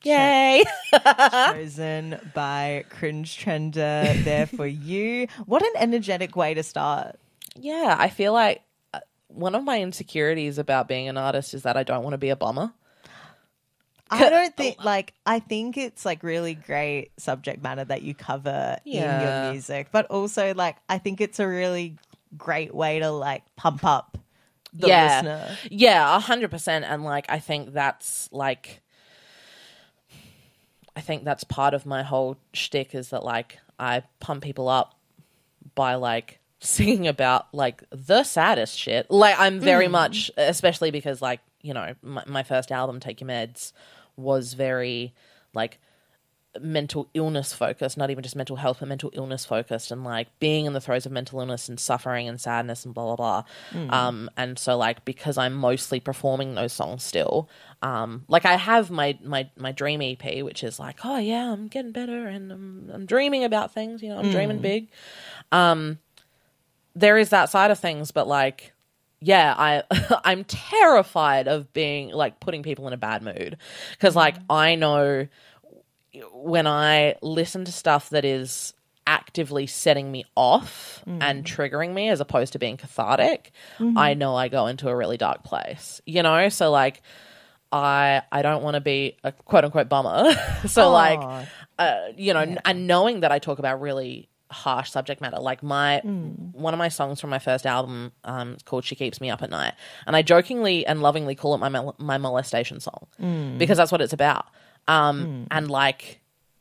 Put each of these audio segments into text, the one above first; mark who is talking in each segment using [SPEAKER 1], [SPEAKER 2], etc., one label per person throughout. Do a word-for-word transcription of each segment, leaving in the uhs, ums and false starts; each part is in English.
[SPEAKER 1] Yay!
[SPEAKER 2] Chosen by Cringe Trender there for you. What an energetic way to start.
[SPEAKER 1] Yeah, I feel like uh, one of my insecurities about being an artist is that I don't want to be a bummer.
[SPEAKER 2] I don't think, like, I think it's, like, really great subject matter that you cover
[SPEAKER 1] Yeah.
[SPEAKER 2] in your music. But also, like, I think it's a really great way to, like, pump up the
[SPEAKER 1] yeah.
[SPEAKER 2] listener.
[SPEAKER 1] Yeah, one hundred percent. And, like, I think that's, like... I think that's part of my whole shtick is that, like, I pump people up by, like, singing about, like, the saddest shit. Like, I'm very mm. much, especially because, like, you know, my, my first album, Take Your Meds, was very, like, mental illness focused, not even just mental health, but mental illness focused, and, like, being in the throes of mental illness and suffering and sadness and blah, blah, blah. Mm. Um, and so, like, because I'm mostly performing those songs still, um, like, I have my, my, my dream E P, which is like, oh, yeah, I'm getting better and I'm, I'm dreaming about things, you know, I'm mm. dreaming big. Um, there is that side of things, but, like, yeah, I, I'm terrified of being, like, putting people in a bad mood. Because, like, I know when I listen to stuff that is actively setting me off mm. and triggering me as opposed to being cathartic, mm-hmm. I know I go into a really dark place, you know? So, like, I I don't want to be a quote-unquote bummer. so, Aww. like, uh, you know, yeah. and knowing that I talk about really harsh subject matter, like my mm. one of my songs from my first album um is called She Keeps Me Up at Night, and I jokingly and lovingly call it my mol- my molestation song mm. because that's what it's about. Um, mm. and like,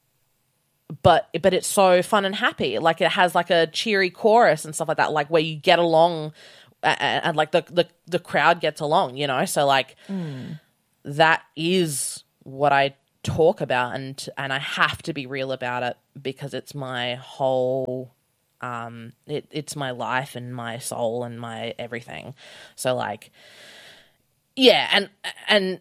[SPEAKER 1] but, but it's so fun and happy. Like, it has like a cheery chorus and stuff like that, like where you get along and, and like the, the, the crowd gets along, you know? So, like, mm. that is what I talk about, and, and I have to be real about it because it's my whole, um, it, it's my life and my soul and my everything. So, like, yeah. And, and,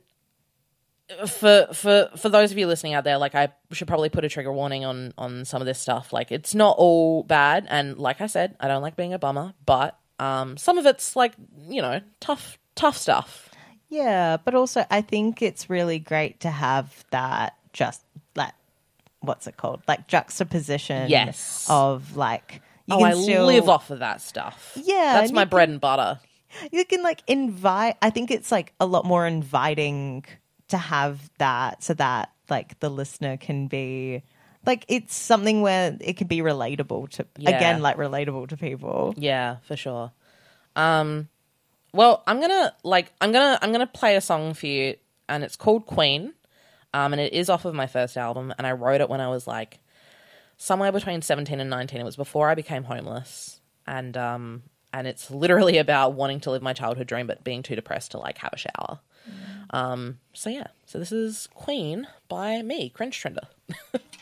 [SPEAKER 1] For for for those of you listening out there, like, I should probably put a trigger warning on on some of this stuff. Like, it's not all bad, and like I said, I don't like being a bummer, but um, some of it's, like, you know, tough tough stuff.
[SPEAKER 2] Yeah, but also I think it's really great to have that just like what's it called, like juxtaposition.
[SPEAKER 1] Yes.
[SPEAKER 2] Of like you
[SPEAKER 1] oh,
[SPEAKER 2] can
[SPEAKER 1] I
[SPEAKER 2] still
[SPEAKER 1] live off of that stuff.
[SPEAKER 2] Yeah,
[SPEAKER 1] that's my bread
[SPEAKER 2] can,
[SPEAKER 1] and butter.
[SPEAKER 2] You can like invite. I think it's like a lot more inviting to have that so that like the listener can be like, it's something where it can be relatable to yeah. again like relatable to people.
[SPEAKER 1] Yeah, for sure. Um well, I'm gonna like I'm gonna I'm gonna play a song for you, and it's called Queen, um and it is off of my first album, and I wrote it when I was like somewhere between seventeen and nineteen. It was before I became homeless, and um and it's literally about wanting to live my childhood dream but being too depressed to like have a shower. Mm. Um, so yeah, so this is Queen by me, Cringe Trender.